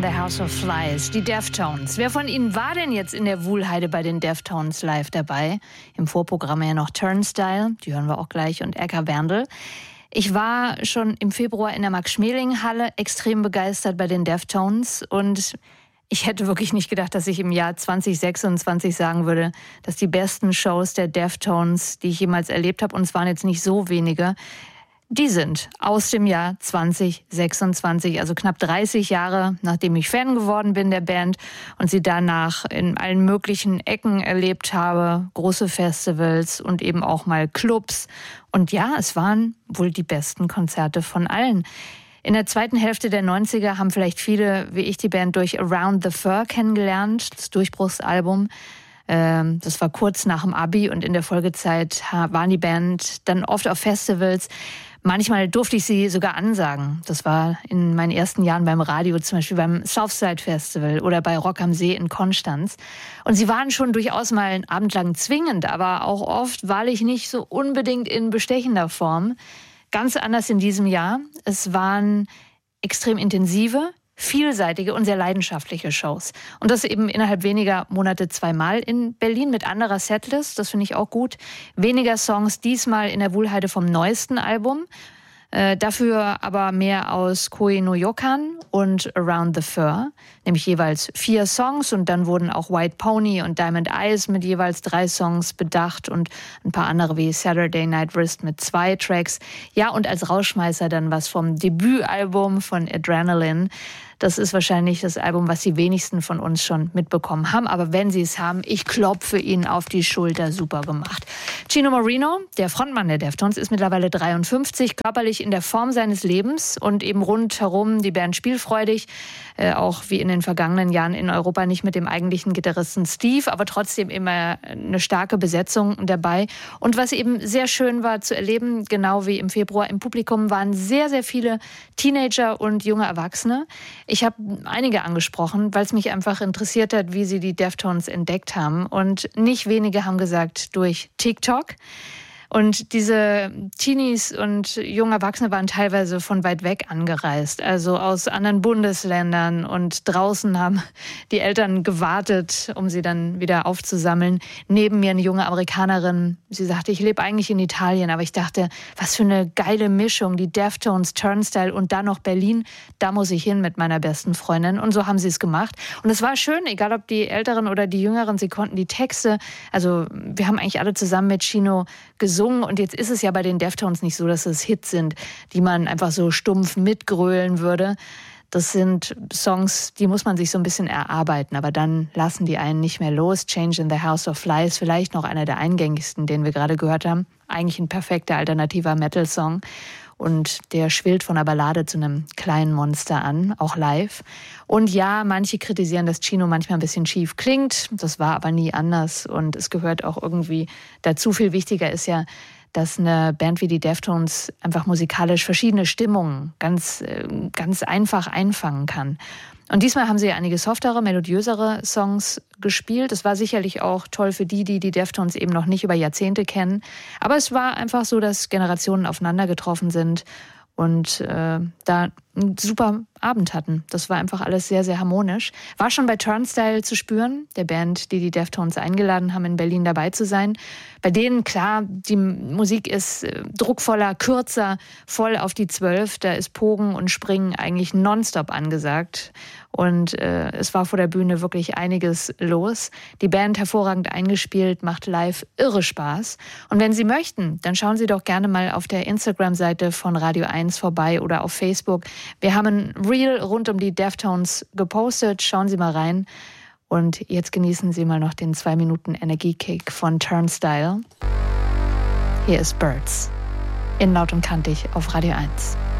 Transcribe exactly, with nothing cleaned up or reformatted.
in the House of Flies, die Deftones. Wer von Ihnen war denn jetzt in der Wuhlheide bei den Deftones live dabei? Im Vorprogramm ja noch Turnstile, die hören wir auch gleich, und Eka Berndl. Ich war schon im Februar in der Max-Schmeling-Halle extrem begeistert bei den Deftones und ich hätte wirklich nicht gedacht, dass ich im Jahr zwanzig sechsundzwanzig sagen würde, dass die besten Shows der Deftones, die ich jemals erlebt habe, und es waren jetzt nicht so wenige, die sind aus dem Jahr zwanzig sechsundzwanzig, also knapp dreißig Jahre, nachdem ich Fan geworden bin der Band und sie danach in allen möglichen Ecken erlebt habe, große Festivals und eben auch mal Clubs. Und ja, es waren wohl die besten Konzerte von allen. In der zweiten Hälfte der neunziger haben vielleicht viele, wie ich, die Band durch Around the Fur kennengelernt, das Durchbruchsalbum. Das war kurz nach dem Abi und in der Folgezeit waren die Band dann oft auf Festivals. Manchmal durfte ich sie sogar ansagen. Das war in meinen ersten Jahren beim Radio, zum Beispiel beim Southside Festival oder bei Rock am See in Konstanz. Und sie waren schon durchaus mal einen Abend lang zwingend, aber auch oft wahrlich nicht so unbedingt in bestechender Form. Ganz anders in diesem Jahr. Es waren extrem intensive, vielseitige und sehr leidenschaftliche Shows. Und das eben innerhalb weniger Monate zweimal in Berlin mit anderer Setlist. Das finde ich auch gut. Weniger Songs, diesmal in der Wuhlheide vom neuesten Album. Äh, dafür aber mehr aus Koe no Yokan und Around the Fur, nämlich jeweils vier Songs, und dann wurden auch White Pony und Diamond Eyes mit jeweils drei Songs bedacht und ein paar andere wie Saturday Night Wrist mit zwei Tracks. Ja, und als Rausschmeißer dann was vom Debütalbum von Adrenaline. Das ist wahrscheinlich das Album, was die wenigsten von uns schon mitbekommen haben. Aber wenn sie es haben, ich klopfe ihnen auf die Schulter. Super gemacht. Chino Moreno, der Frontmann der Deftones, ist mittlerweile dreiundfünfzig, körperlich in der Form seines Lebens und eben rundherum die Band spielfreudig. Äh, auch wie in den vergangenen Jahren in Europa nicht mit dem eigentlichen Gitarristen Steve, aber trotzdem immer eine starke Besetzung dabei. Und was eben sehr schön war zu erleben, genau wie im Februar im Publikum, waren sehr, sehr viele Teenager und junge Erwachsene. Ich habe einige angesprochen, weil es mich einfach interessiert hat, wie sie die Deftones entdeckt haben. Und nicht wenige haben gesagt, durch TikTok. Und diese Teenies und junge Erwachsene waren teilweise von weit weg angereist, also aus anderen Bundesländern. Und draußen haben die Eltern gewartet, um sie dann wieder aufzusammeln. Neben mir eine junge Amerikanerin. Sie sagte, ich lebe eigentlich in Italien, aber ich dachte, was für eine geile Mischung. Die Deftones, Turnstile und dann noch Berlin. Da muss ich hin mit meiner besten Freundin. Und so haben sie es gemacht. Und es war schön, egal ob die Älteren oder die Jüngeren, sie konnten die Texte. Also wir haben eigentlich alle zusammen mit Chino gesungen. Und jetzt ist es ja bei den Deftones nicht so, dass es Hits sind, die man einfach so stumpf mitgrölen würde. Das sind Songs, die muss man sich so ein bisschen erarbeiten, aber dann lassen die einen nicht mehr los. Change in the House of Flies, vielleicht noch einer der eingängigsten, den wir gerade gehört haben. Eigentlich ein perfekter alternativer Metal-Song. Und der schwillt von einer Ballade zu einem kleinen Monster an, auch live. Und ja, manche kritisieren, dass Chino manchmal ein bisschen schief klingt. Das war aber nie anders. Und es gehört auch irgendwie dazu. Viel wichtiger ist ja, dass eine Band wie die Deftones einfach musikalisch verschiedene Stimmungen ganz, ganz einfach einfangen kann. Und diesmal haben sie einige softere, melodiösere Songs gespielt. Es war sicherlich auch toll für die, die die Deftones eben noch nicht über Jahrzehnte kennen. Aber es war einfach so, dass Generationen aufeinander getroffen sind und äh, da einen super Abend hatten. Das war einfach alles sehr, sehr harmonisch. War schon bei Turnstile zu spüren, der Band, die die Deftones eingeladen haben, in Berlin dabei zu sein. Bei denen, klar, die Musik ist äh, druckvoller, kürzer, voll auf die Zwölf. Da ist Pogen und Springen eigentlich nonstop angesagt. Und äh, es war vor der Bühne wirklich einiges los. Die Band hervorragend eingespielt, macht live irre Spaß. Und wenn Sie möchten, dann schauen Sie doch gerne mal auf der Instagram-Seite von Radio eins vorbei oder auf Facebook. Wir haben ein Reel rund um die Deftones gepostet. Schauen Sie mal rein. Und jetzt genießen Sie mal noch den zwei Minuten Energiekick von Turnstile. Hier ist Birds in Laut und Kantig auf Radio eins.